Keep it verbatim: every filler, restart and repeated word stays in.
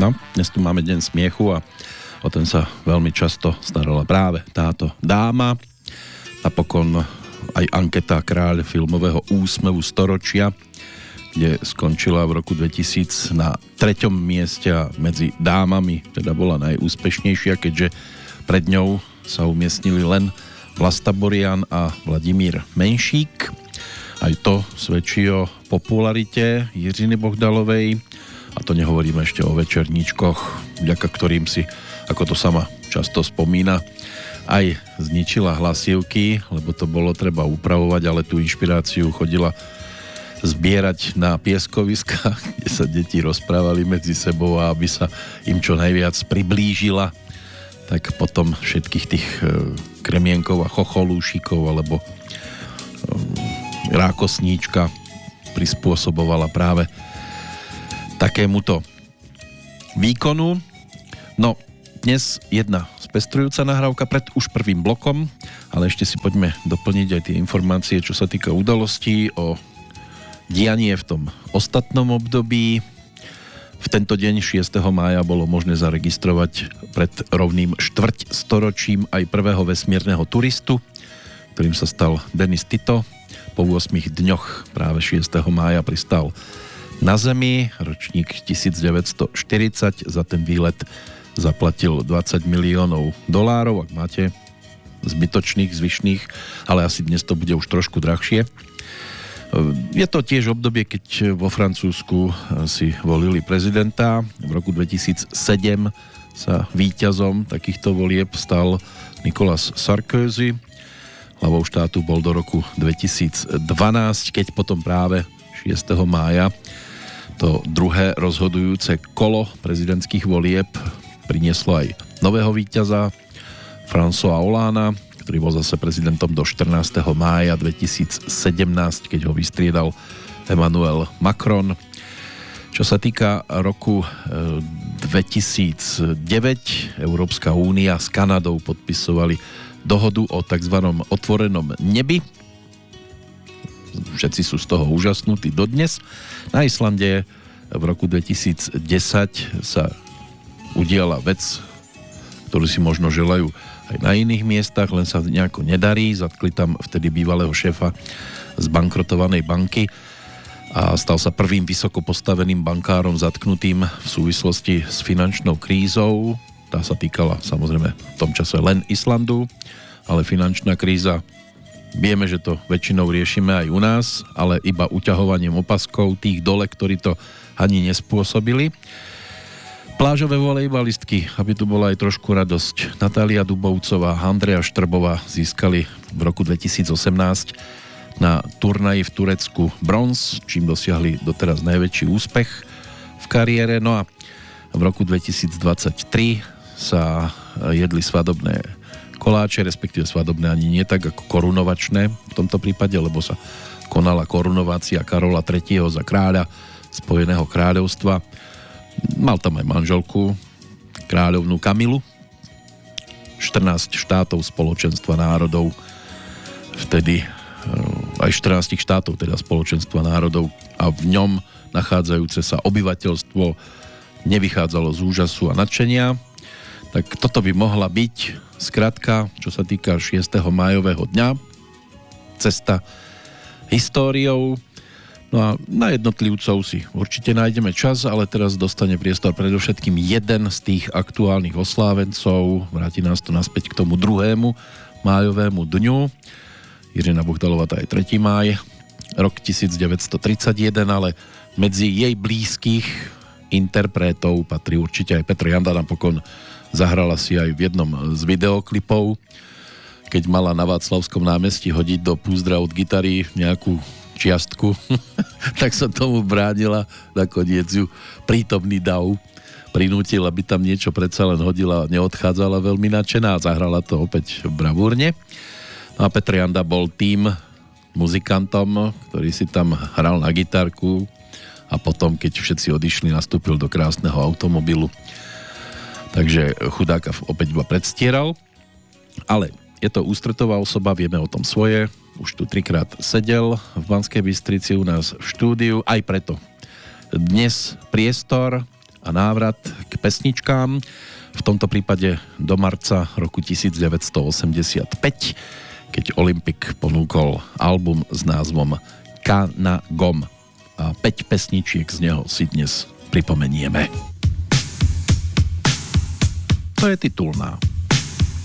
No, dnes tu máme deň smiechu a o ten sa veľmi často starala práve táto dáma. Napokon aj anketa Kráľ filmového úsmevu storočia, kde skončila v roku dvetisíc na treťom mieste a medzi dámami teda bola najúspešnejšia, keďže pred ňou sa umiestnili len Vlasta Borian a Vladimír Menšík. Aj to svedčí o popularite Jiřiny Bohdalovej. A to nehovoríme ešte o večerníčkoch, vďaka ktorým si, ako to sama často spomína, aj zničila hlasivky, lebo to bolo treba upravovať, ale tú inšpiráciu chodila zbierať na pieskoviskách, kde sa deti rozprávali medzi sebou a aby sa im čo najviac priblížila, tak potom všetkých tých kremienkov a chocholúšikov alebo rákosníčka prispôsobovala práve takémuto výkonu. No, dnes jedna spestrujúca nahrávka pred už prvým blokom, ale ešte si poďme doplniť aj tie informácie, čo sa týka udalostí o dianie v tom ostatnom období. V tento deň šiesteho mája bolo možné zaregistrovať pred rovným štvrť storočím aj prvého vesmírneho turistu, ktorým sa stal Denis Tito. Po ôsmich dňoch práve šiesteho mája pristal na Zemi, ročník devätnásťstoštyridsať, za ten výlet zaplatil dvadsať miliónov dolárov, ak máte zbytočných, zvyšných, ale asi dnes to bude už trošku drahšie. Je to tiež obdobie, keď vo Francúzsku si volili prezidenta. V roku dvetisícsedem sa víťazom takýchto volieb stal Nicolas Sarkozy. Hlavou štátu bol do roku dvetisícdvanásť, keď potom práve šiesteho mája to druhé rozhodujúce kolo prezidentských volieb prinieslo aj nového víťaza François Hollanda, ktorý bol zase prezidentom do štrnásteho mája dvetisícsedemnásť, keď ho vystriedal Emmanuel Macron. Čo sa týka roku dvetisícdeväť, Európska únia s Kanadou podpisovali dohodu o tzv. Otvorenom nebi. Všetci sú z toho úžasnutí dodnes. Na Islande v roku dvetisícdesať sa udiala vec, ktorú si možno želajú aj na iných miestach, len sa nejako nedarí. Zatkli tam vtedy bývalého šéfa zbankrotovanej banky a stal sa prvým vysoko postaveným bankárom zatknutým v súvislosti s finančnou krízou. Tá sa týkala samozrejme v tom čase len Islandu, ale finančná kríza, vieme, že to väčšinou riešime aj u nás, ale iba uťahovaním opaskov tých dole, ktorí to ani nespôsobili. Plážové volejbalistky, aby tu bola aj trošku radosť, Natália Dubovcová a Andrea Štrbová získali v roku dvetisícosemnásť na turnaji v Turecku bronz, čím dosiahli doteraz najväčší úspech v kariére. No a v roku dvetisícdvadsaťtri sa jedli svadobné koláče, respektíve svadobné ani nie tak ako korunovačné v tomto prípade, lebo sa konala korunovácia Karola tretieho za kráľa Spojeného kráľovstva. Mal tam aj manželku, kráľovnú Kamilu. štrnásť štátov Spoločenstva národov, vtedy aj štrnásť štátov teda Spoločenstva národov a v ňom nachádzajúce sa obyvateľstvo nevychádzalo z úžasu a nadšenia. Tak toto by mohla byť skratka, čo sa týka šiesteho májového dňa, cesta históriou. No a na jednotlivcov si určite nájdeme čas, ale teraz dostane priestor predovšetkým jeden z tých aktuálnych oslávencov. Vráti nás to naspäť k tomu druhému májovému dňu. Jiřina Bohdalová, tá je tretí máj, rok devätnásťstotridsaťjeden, ale medzi jej blízkych interpretov patrí určite aj Petra Janda. Napokon zahrala si aj v jednom z videoklipov, keď mala na Václavskom námestí hodiť do púzdra od gitary nejakú čiastku, tak sa tomu bránila, nakoniec ju prítomný dav prinútil, aby tam niečo predsa len hodila, neodchádzala veľmi nadšená a zahrala to opäť bravúrne. No a Petr Janda bol tým muzikantom, ktorý si tam hral na gitárku a potom, keď všetci odišli, nastúpil do krásneho automobilu. Takže chudáka opäť iba predstieral. Ale je to ústretová osoba, vieme o tom svoje. Už tu trikrát sedel v Banskej Bystrici u nás v štúdiu. Aj preto dnes priestor a návrat k pesničkám, v tomto prípade do marca roku devätnásťstoosemdesiatpäť, keď Olympik ponúkol album s názvom Kana Gom a päť pesničiek z neho si dnes pripomenieme. To je titulná.